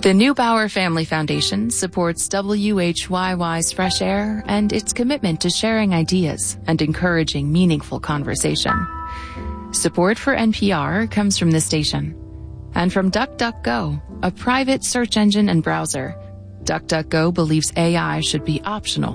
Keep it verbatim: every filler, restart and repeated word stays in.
The Neubauer Family Foundation supports W H Y Y's Fresh Air and its commitment to sharing ideas and encouraging meaningful conversation. Support for N P R comes from the station and from DuckDuckGo, a private search engine and browser. DuckDuckGo believes A I should be optional